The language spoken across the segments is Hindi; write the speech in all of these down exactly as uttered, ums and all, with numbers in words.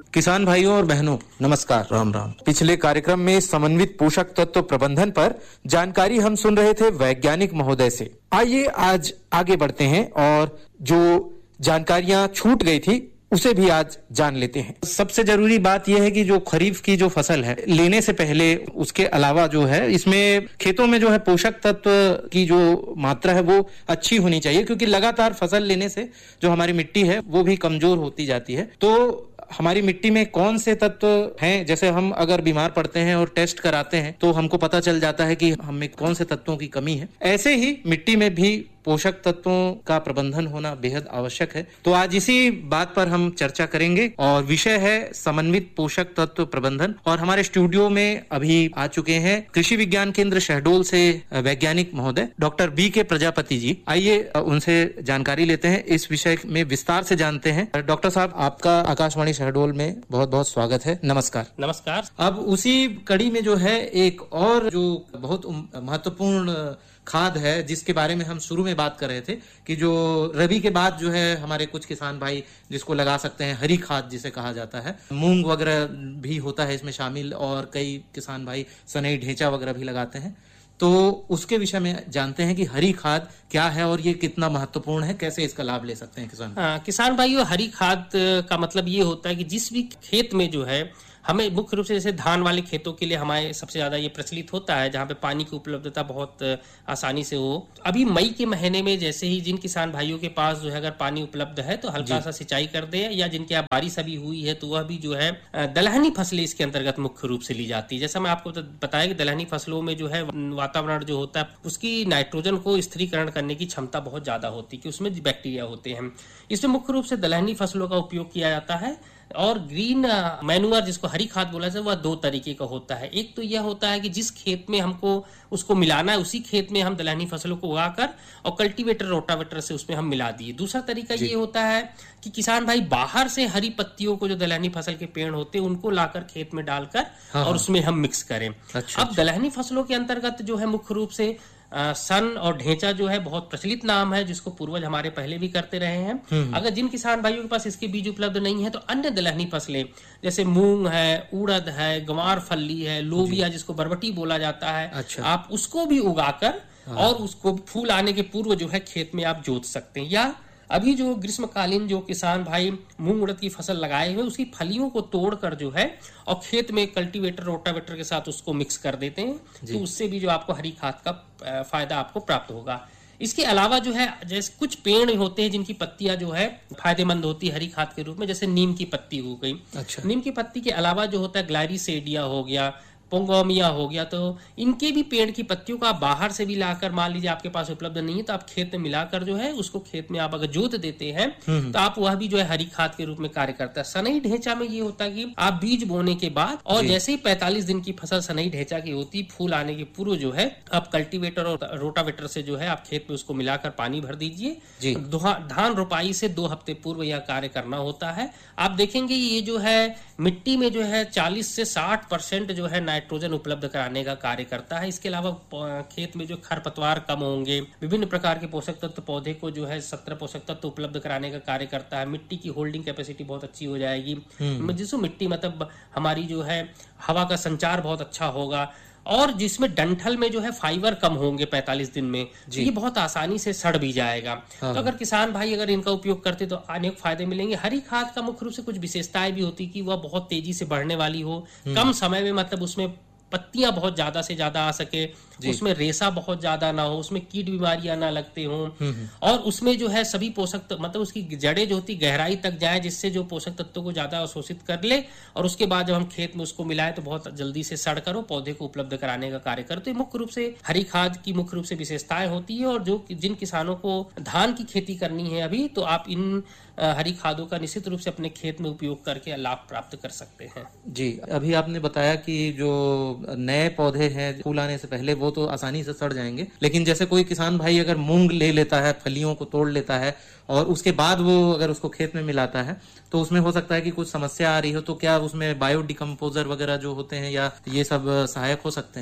किसान भाइयों और बहनों, नमस्कार, राम राम। पिछले कार्यक्रम में समन्वित पोषक तत्व प्रबंधन पर जानकारी हम सुन रहे थे वैज्ञानिक महोदय से। आइए आज आगे बढ़ते हैं और जो जानकारियां छूट गई थी उसे भी आज जान लेते हैं। सबसे जरूरी बात यह है कि जो खरीफ की जो फसल है लेने से पहले, उसके अलावा जो है इसमें खेतों में जो है पोषक तत्व की जो मात्रा है वो अच्छी होनी चाहिए, क्योंकि लगातार फसल लेने से जो हमारी मिट्टी है वो भी कमजोर होती जाती है। तो हमारी मिट्टी में कौन से तत्व हैं, जैसे हम अगर बीमार पड़ते हैं और टेस्ट कराते हैं तो हमको पता चल जाता है कि हमें कौन से तत्वों की कमी है। ऐसे ही मिट्टी में भी पोषक तत्वों का प्रबंधन होना बेहद आवश्यक है। तो आज इसी बात पर हम चर्चा करेंगे और विषय है समन्वित पोषक तत्व प्रबंधन। और हमारे स्टूडियो में अभी आ चुके हैं कृषि विज्ञान केंद्र शहडोल से वैज्ञानिक महोदय डॉक्टर बी के प्रजापति जी। आइए उनसे जानकारी लेते हैं, इस विषय में विस्तार से जानते हैं। डॉक्टर साहब, आपका आकाशवाणी शहडोल में बहुत बहुत स्वागत है। नमस्कार। नमस्कार। अब उसी कड़ी में जो है एक और जो बहुत महत्वपूर्ण खाद है जिसके बारे में हम शुरू में बात कर रहे थे कि जो रबी के बाद जो है हमारे कुछ किसान भाई जिसको लगा सकते हैं, हरी खाद जिसे कहा जाता है, मूंग वगैरह भी होता है इसमें शामिल, और कई किसान भाई सनई ढेंचा वगैरह भी लगाते हैं। तो उसके विषय में जानते हैं कि हरी खाद क्या है और ये कितना महत्वपूर्ण है, कैसे इसका लाभ ले सकते हैं किसान। हाँ, किसान भाइयों, हरी खाद का मतलब ये होता है कि जिस भी खेत में जो है हमें मुख्य रूप से जैसे धान वाले खेतों के लिए हमारे सबसे ज्यादा ये प्रचलित होता है, जहाँ पे पानी की उपलब्धता बहुत आसानी से हो। अभी मई के महीने में जैसे ही जिन किसान भाइयों के पास जो है अगर पानी उपलब्ध है तो हल्का सा सिंचाई कर दे, या जिनके यहाँ बारिश अभी हुई है तो वह भी जो है दलहनी फसलें इसके अंतर्गत मुख्य रूप से ली जाती है। जैसा मैं आपको बताया कि दलहनी फसलों में जो है वातावरण जो होता है उसकी नाइट्रोजन को स्थिरीकरण करने की क्षमता बहुत ज्यादा होती है, कि उसमें बैक्टीरिया होते हैं। इसमें मुख्य रूप से दलहनी फसलों का उपयोग किया जाता है। और ग्रीन मैन्यूअर जिसको हरी खाद बोला जाता है वह दो तरीके का होता है। एक तो यह होता है कि जिस खेत में हमको उसको मिलाना है उसी खेत में हम दलहनी फसलों को उगाकर और कल्टीवेटर रोटावेटर से उसमें हम मिला दिए। दूसरा तरीका ये होता है कि किसान भाई बाहर से हरी पत्तियों को, जो दलहनी फसल के पेड़ होते हैं, उनको लाकर खेत में डालकर हाँ, और उसमें हम मिक्स करें। अच्छा, अब दलहनी फसलों के अंतर्गत जो है मुख्य रूप से आ, सन और ढेंचा जो है बहुत प्रचलित नाम है, जिसको पूर्वज हमारे पहले भी करते रहे हैं। अगर जिन किसान भाइयों के पास इसके बीज उपलब्ध नहीं है तो अन्य दलहनी फसलें जैसे मूंग है, उड़द है, गंवार फल्ली है, लोबिया जिसको बरबटी बोला जाता है, अच्छा, आप उसको भी उगाकर और उसको फूल आने के पूर्व जो है खेत में आप जोत सकते हैं। या अभी जो ग्रीष्मकालीन जो किसान भाई मूंग उड़द की फसल लगाए हुए उसकी फलियों को तोड़कर जो है और खेत में कल्टीवेटर रोटावेटर के साथ उसको मिक्स कर देते हैं, तो उससे भी जो आपको हरी खाद का फायदा आपको प्राप्त होगा। इसके अलावा जो है जैसे कुछ पेड़ होते हैं जिनकी पत्तियां जो है फायदेमंद होती है हरी खाद के रूप में, जैसे नीम की पत्ती हो गई। अच्छा। नीम की पत्ती के अलावा जो होता है ग्लाइरिसेडिया हो गया, पोंगोमिया हो गया, तो इनके भी पेड़ की पत्तियों को आप बाहर से भी लाकर, मान लीजिए आपके पास उपलब्ध नहीं है तो आप खेत में मिलाकर जो है उसको खेत में आप अगर जोत देते हैं तो आप वह भी जो है हरी खाद के रूप में कार्य करता है। सनई ढेंचा में ये होता है कि आप बीज बोने के बाद और जैसे ही पैंतालीस दिन की फसल सनई ढेंचा की होती, फूल आने के पूर्व जो है आप कल्टीवेटर और रोटावेटर से जो है आप खेत में उसको मिलाकर पानी भर दीजिए। धान रोपाई से दो हफ्ते पूर्व यह कार्य करना होता है। आप देखेंगे ये जो है मिट्टी में जो है चालीस से साठ परसेंट जो है नाइट्रोजन उपलब्ध कराने का कार्य करता है। इसके अलावा खेत में जो खरपतवार कम होंगे, विभिन्न प्रकार के पोषक तत्व पौधे को जो है सत्रह पोषक तत्व उपलब्ध कराने का कार्य करता है। मिट्टी की होल्डिंग कैपेसिटी बहुत अच्छी हो जाएगी, जिसमें मिट्टी मतलब हमारी जो है हवा का संचार बहुत अच्छा होगा, और जिसमें डंठल में जो है फाइबर कम होंगे पैंतालीस दिन में, ये बहुत आसानी से सड़ भी जाएगा। हाँ। तो अगर किसान भाई अगर इनका उपयोग करते तो अनेक फायदे मिलेंगे। हरी खाद का मुख्य रूप से कुछ विशेषताएं भी होती कि वह बहुत तेजी से बढ़ने वाली हो, कम समय में, मतलब उसमें पत्तियां बहुत ज्यादा से ज्यादा आ सके, उसमें रेशा बहुत ज्यादा ना हो, उसमें कीट बीमारियां ना लगते हों, और उसमें जो है सभी पोषक मतलब उसकी जड़ें जो होती गहराई तक जाए, जिससे जो पोषक तत्वों को ज्यादा अवशोषित कर ले, और उसके बाद जब हम खेत में उसको मिलाएं तो बहुत जल्दी से सड़ कर पौधे को उपलब्ध कराने का कार्य करे। तो मुख्य रूप से हरी खाद की मुख्य रूप से विशेषताएं होती है। और जो जिन किसानों को धान की खेती करनी है अभी, तो आप इन हरी खादों का निश्चित रूप से अपने खेत में उपयोग करके लाभ प्राप्त कर सकते हैं। जी, अभी आपने बताया कि जो नए पौधे हैं फूल आने से पहले वो तो आसानी से सड़ जाएंगे, लेकिन जैसे कोई किसान भाई अगर मूंग ले लेता है, फलियों को तोड़ लेता है और उसके बाद वो अगर उसको खेत में मिलाता है तो उसमें हो सकता है कि कुछ समस्या आ रही हो, तो क्या उसमें बायो डिकम्पोजर वगैरह जो होते हैं या ये सब सहायक हो सकते हैं?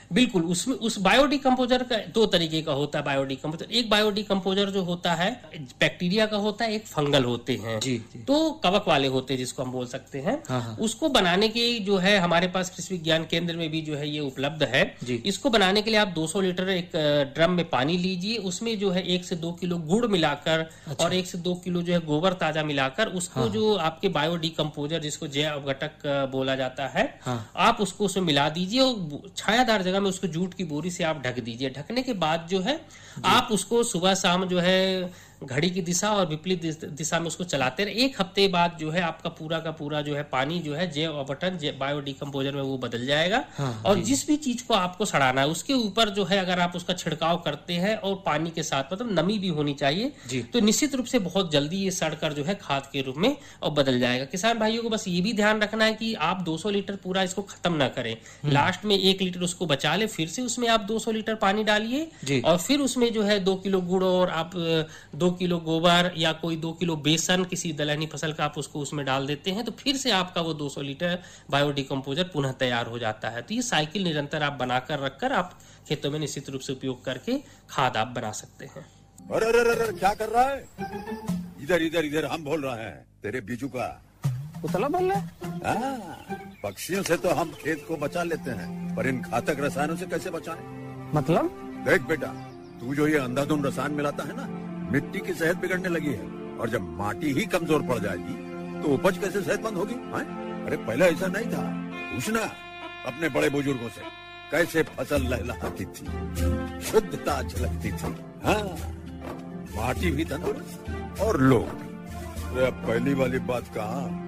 बिल्कुल, उसमें उस बायोडिकम्पोजर का दो तरीके का होता है बायोडिकम्पोजर। एक बायोडिकम्पोजर जो होता है बैक्टीरिया का होता है, एक फंगल होते हैं जी, जी। तो कवक वाले होते हैं जिसको हम बोल सकते हैं। हाँ, हाँ। उसको बनाने के जो है हमारे पास कृषि विज्ञान केंद्र में भी जो है ये उपलब्ध है। इसको बनाने के लिए आप दो सौ लीटर एक ड्रम में पानी लीजिए, उसमें जो है एक से दो किलो गुड़ मिलाकर अच्छा। और एक से दो किलो जो है गोबर ताजा मिलाकर उसको हाँ। जो आपके बायोडिकम्पोजर जिसको जैव अपघटक बोला जाता है हाँ। आप उसको उसमें मिला दीजिए और छायादार जगह में उसको जूट की बोरी से आप ढक दीजिए। ढकने के बाद जो है आप उसको सुबह शाम जो है घड़ी की दिशा और विपरीत दिशा में उसको चलाते रहे। एक हफ्ते बाद जो है आपका पूरा का पूरा जो है पानी जो है जैव अपघटन बायोडिकम्पोजर में वो बदल जाएगा हाँ, और जिस भी चीज को आपको सड़ाना है उसके ऊपर जो है अगर आप उसका छिड़काव करते हैं और पानी के साथ मतलब नमी भी होनी चाहिए तो निश्चित रूप से बहुत जल्दी ये सड़कर जो है खाद के रूप में और बदल जाएगा। किसान भाइयों को बस ये भी ध्यान रखना है कि आप दो सौ लीटर पूरा इसको खत्म ना करें, लास्ट में एक लीटर उसको बचा ले, फिर से उसमें आप दो सौ लीटर पानी डालिए और फिर उसमें जो है दो किलो गुड़ और आप दो किलो गोबर या कोई दो किलो बेसन किसी दलहनी फसल का आप उसको उसमें डाल देते हैं तो फिर से आपका वो दो सौ लीटर बायोडिकम्पोजर पुनः तैयार हो जाता है। तो ये साइकिल निरंतर आप बनाकर रखकर आप खेतों में निश्चित रूप से उपयोग करके खाद आप बना सकते हैं। अरे अरे अरे क्या कर रहा है? इधर इधर इधर हम बोल रहे हैं तेरे बीजू का पुतला बोल रहा है। पक्षियों से तो हम खेत को बचा लेते हैं पर इन घातक रसायनों से कैसे बचाएं? मतलब? देख बेटा, तू जो ये अंधाधुंध रसायन मिलाता है ना, मिट्टी की सेहत बिगड़ने लगी है और जब माटी ही कमजोर पड़ जाएगी तो उपज कैसे सेहतमंद होगी? अरे पहले ऐसा नहीं था, पूछना अपने बड़े बुजुर्गों से कैसे फसल लहलहाती थी, शुद्धता झलकती थी। हाँ, माटी भी तंदुरुस्त और लोग भी। अरे अब पहली वाली बात कहाँ।